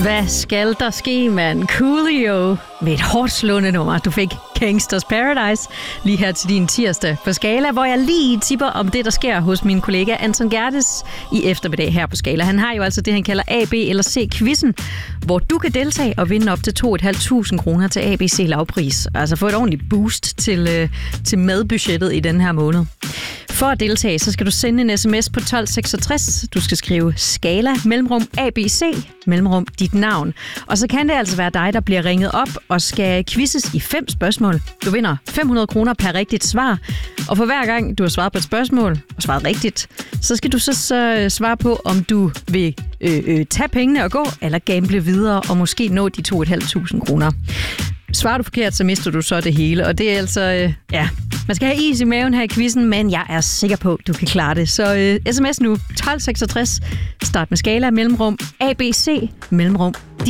Hvad skal der ske, mand? Coolio med et hårdt slående nummer. Du fik Gangsters Paradise lige her til din tirsdag på Skala, hvor jeg lige tipper om det, der sker hos min kollega Anton Gerdes i eftermiddag her på Skala. Han har jo altså det, han kalder A, B eller C-quizzen, hvor du kan deltage og vinde op til 2.500 kroner til ABC lavpris. Altså få et ordentligt boost til madbudgettet i den her måned. For at deltage, så skal du sende en sms på 1266. Du skal skrive Skala, mellemrum ABC, mellemrum dit navn. Og så kan det altså være dig, der bliver ringet op og skal quizzes i 5 spørgsmål. Du vinder 500 kroner per rigtigt svar. Og for hver gang, du har svaret på et spørgsmål og svaret rigtigt, så skal du så svare på, om du vil tage pengene og gå, eller gamble videre og måske nå de 2.500 kroner. Svarer du forkert, så mister du så det hele. Og det er altså, man skal have is i maven her i quizzen, men jeg er sikker på, du kan klare det. Så sms nu, 1266, start med Skala, mellemrum, ABC, mellemrum,